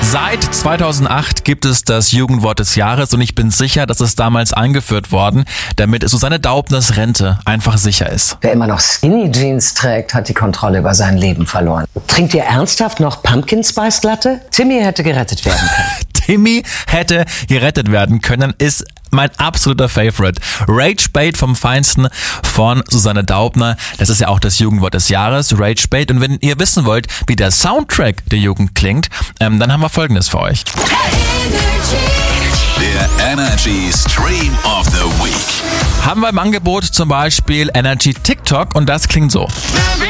Seit 2008 gibt es das Jugendwort des Jahres und ich bin sicher, dass es damals eingeführt worden, damit Susanne Daubners Rente einfach sicher ist. Wer immer noch Skinny Jeans trägt, hat die Kontrolle über sein Leben verloren. Trinkt ihr ernsthaft noch Pumpkin Spice Latte? Timmy hätte gerettet werden können. Timmy hätte gerettet werden können, ist mein absoluter Favorite. Rage Bait vom Feinsten von Susanne Daubner. Das ist ja auch das Jugendwort des Jahres, Rage Bait. Und wenn ihr wissen wollt, wie der Soundtrack der Jugend klingt, dann haben wir Folgendes für euch. Der Energy Stream of the Week. Haben wir im Angebot zum Beispiel Energy TikTok und das klingt so.